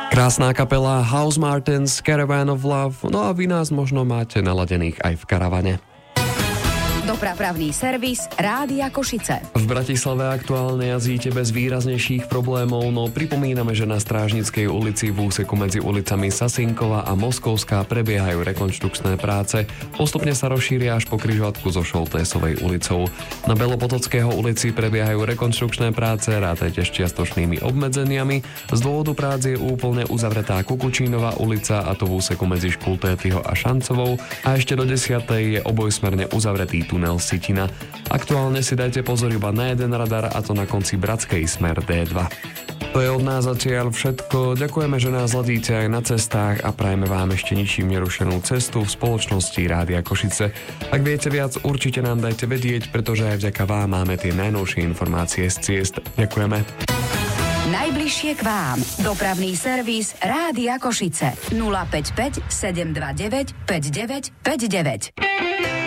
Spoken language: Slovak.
Krásná kapela House Martins, Caravan of Love, no a vy nás možno máte naladených aj v karavane. Dopravný servis Rádia Košice. V Bratislave aktuálne jazdíte bez výraznejších problémov, no pripomíname, že na Strážnickej ulici v úseku medzi ulicami Sasinkova a Moskovská prebiehajú rekonštrukčné práce. Postupne sa rozšíria až po križovatku so Šoltésovej ulicou. Na Belopotockého ulici prebiehajú rekonštrukčné práce, rátajte s čiastočnými obmedzeniami. Z dôvodu prác je úplne uzavretá Kukučínová ulica, a to v úseku medzi Škultétyho a Šancovou, a ešte do 10. je obojsmerne uzavretý tunel Sitina. Aktuálne si dajte pozor iba na jeden radar, a to na konci Bratskej smer D2. To je od nás zatiaľ všetko. Ďakujeme, že nás hľadíte aj na cestách a prajeme vám ešte ničím nerušenú cestu v spoločnosti Rádia Košice. Ak viete viac, určite nám dajte vedieť, pretože aj vďaka vám máme tie najnovšie informácie z ciest. Ďakujeme. Najbližšie k vám. Dopravný servis Rádia Košice. 055 729 5959.